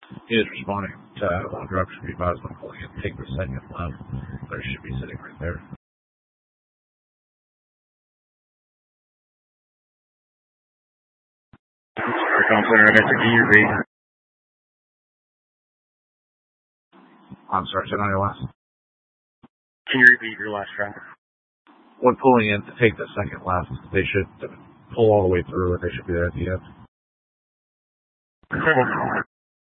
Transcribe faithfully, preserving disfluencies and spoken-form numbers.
He is responding to one drop should be advised when pulling in. Take the second left. There should be sitting right there. Recon Center, N S G, your V. I'm sorry, say on your last. Can you repeat your last round? When pulling in to take the second left, they should pull all the way through and they should be there at the end.